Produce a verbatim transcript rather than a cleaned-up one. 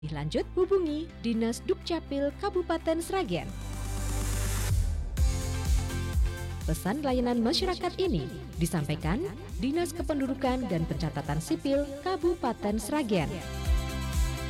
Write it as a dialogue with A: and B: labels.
A: Lanjut hubungi Dinas Dukcapil Kabupaten Sragen. Pesan layanan masyarakat ini disampaikan Dinas Kependudukan dan Pencatatan Sipil Kabupaten Sragen.